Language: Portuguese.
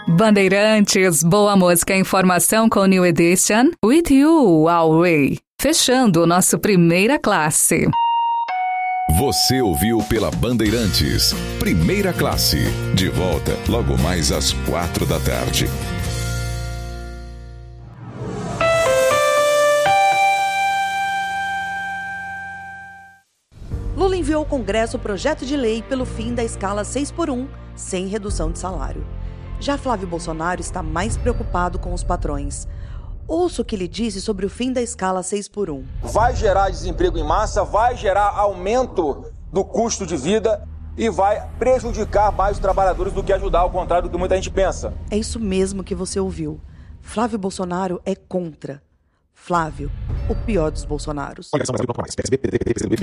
Bandeirantes, boa música e informação com New Edition. With you, always. Fechando o nosso Primeira Classe. Você ouviu pela Bandeirantes, Primeira Classe. De volta logo mais às 4 da tarde. Lula enviou ao Congresso o projeto de lei pelo fim da escala 6x1, sem redução de salário. Já Flávio Bolsonaro está mais preocupado com os patrões. Ouça o que ele disse sobre o fim da escala 6x1. Vai gerar desemprego em massa, vai gerar aumento do custo de vida e vai prejudicar mais os trabalhadores do que ajudar, ao contrário do que muita gente pensa. É isso mesmo que você ouviu. Flávio Bolsonaro é contra. Flávio, o pior dos Bolsonaros.